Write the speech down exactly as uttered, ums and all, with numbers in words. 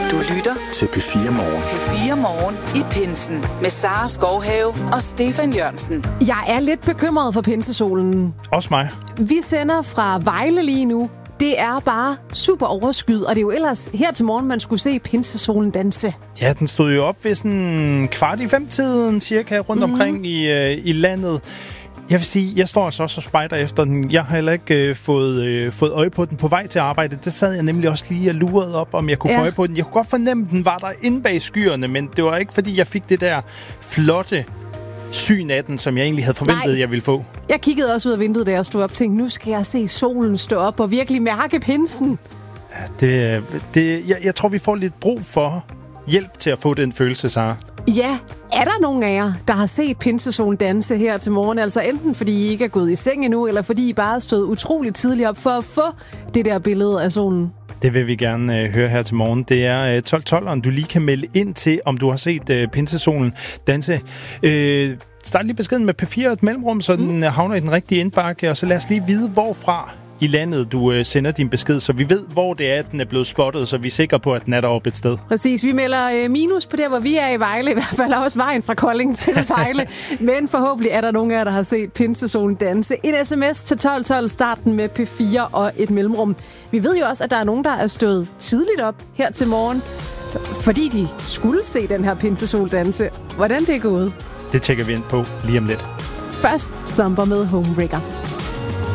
Du lytter til P fire Morgen. P fire Morgen i pinsen med Sara Skovhave og Stefan Jørgensen. Jeg er lidt bekymret for pinsesolen. Også mig. Vi sender fra Vejle lige nu. Det er bare super overskyet, og det er jo ellers her til morgen, man skulle se pinsesolen danse. Ja, den stod jo op ved sådan kvart i fem-tiden cirka rundt mm-hmm. omkring i, øh, i landet. Jeg vil sige, jeg står altså også og spejder efter den. Jeg har heller ikke øh, fået, øh, fået øje på den på vej til arbejde. Det sad jeg nemlig også lige og lurede op, om jeg kunne ja. få øje på den. Jeg kunne godt fornemme, at den var der inde bag skyerne, men det var ikke, fordi jeg fik det der flotte syn af den, som jeg egentlig havde forventet, Nej. jeg ville få. Jeg kiggede også ud af vinduet, da jeg stod op og tænkte, nu skal jeg se solen stå op og virkelig mærke pinsen. Ja, det, det, jeg, jeg tror, vi får lidt brug for hjælp til at få den følelse, Sara. Ja, er der nogen af jer, der har set pinsesolen danse her til morgen? Altså enten fordi I ikke er gået i seng endnu, eller fordi I bare stod utroligt tidligt op for at få det der billede af solen? Det vil vi gerne øh, høre her til morgen. Det er øh, tolv tolv, du lige kan melde ind til, om du har set øh, pinsesolen danse. Øh, start lige beskeden med P fire et mellemrum, så mm. den havner i den rigtige indbakke, og så lad os lige vide, hvorfra i landet du øh, sender din besked, så vi ved, hvor det er, at den er blevet spottet, så vi er sikre på, at den er deroppe et sted. Præcis. Vi melder øh, minus på der, hvor vi er i Vejle, i hvert fald også vejen fra Kolding til Vejle. Men forhåbentlig er der nogen af jer, der har set pinsesolen danse. En sms til tolv tolv, starten med P fire og et mellemrum. Vi ved jo også, at der er nogen, der er stået tidligt op her til morgen, fordi de skulle se den her pinsesol danse. Hvordan det er gået? Det tjekker vi ind på lige om lidt. Først Slumber med Homewrecker.